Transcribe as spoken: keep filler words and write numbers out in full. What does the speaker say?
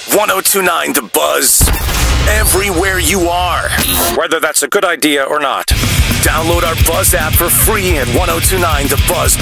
one oh two point nine The Buzz. Everywhere you are. Whether that's a good idea or not. Download our Buzz app for free at ten twenty-nine the buzz